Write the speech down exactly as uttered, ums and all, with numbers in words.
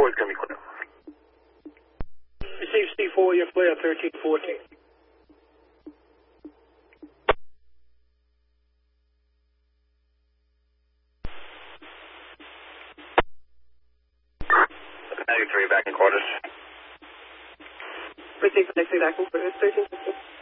four is going to be clear. Receive C four, you're clear, thirteen fourteen. ninety-three back in quarters. Receive next back in quarters, thirteen fifteen.